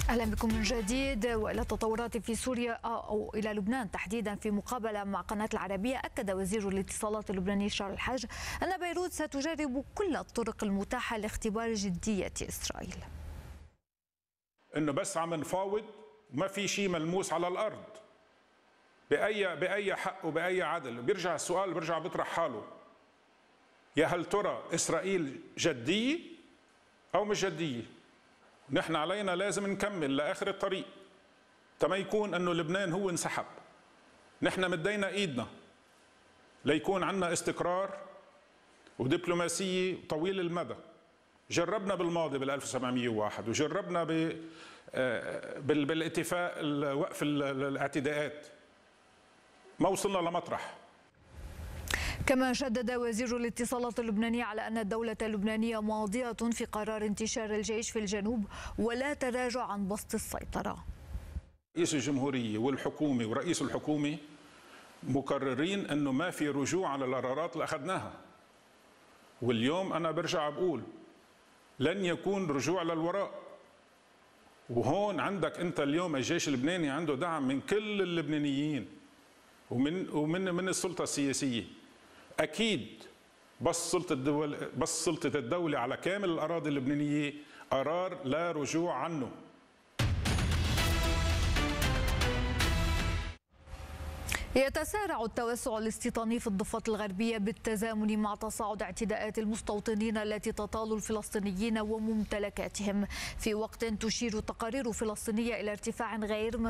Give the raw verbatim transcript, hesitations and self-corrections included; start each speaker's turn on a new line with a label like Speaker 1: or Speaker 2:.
Speaker 1: أهلا بكم من جديد. وإلى التطورات في سوريا أو إلى لبنان تحديدا. في مقابلة مع قناة العربية أكد وزير الاتصالات اللبناني شارل الحاج أن بيروت ستجرب كل الطرق المتاحة لاختبار جدية إسرائيل.
Speaker 2: إنه بس عم نفاوض وما في شيء ملموس على الأرض بأي بأي حق وبأي عدل. بيرجع السؤال بيرجع بيطرح حاله، يا هل ترى إسرائيل جدية أو مش جدية؟ نحن علينا لازم نكمل لآخر الطريق تما يكون أنه لبنان هو انسحب. نحن مدينا إيدنا ليكون عندنا استقرار ودبلوماسية طويل المدى. جربنا بالماضي بال ألف وسبعمئة وواحد وجربنا بالاتفاق وقف الاعتداءات، ما وصلنا لمطرح.
Speaker 1: كما شدد وزير الاتصالات اللبناني على أن الدولة اللبنانية ماضية في قرار انتشار الجيش في الجنوب ولا تراجع عن بسط السيطرة.
Speaker 2: رئيس الجمهورية والحكومة ورئيس الحكومة مقررين أنه ما في رجوع على القرارات اللي أخذناها، واليوم أنا برجع بقول لن يكون رجوع للوراء. وهون عندك أنت اليوم الجيش اللبناني عنده دعم من كل اللبنانيين ومن ومن من السلطة السياسية. أكيد بس سلطة الدول بس سلطة الدولة على كامل الأراضي اللبنانية قرار لا رجوع عنه.
Speaker 1: يتسارع التوسع الاستيطاني في الضفة الغربية بالتزامن مع تصاعد اعتداءات المستوطنين التي تطال الفلسطينيين وممتلكاتهم، في وقت تشير تقارير فلسطينية إلى ارتفاع غير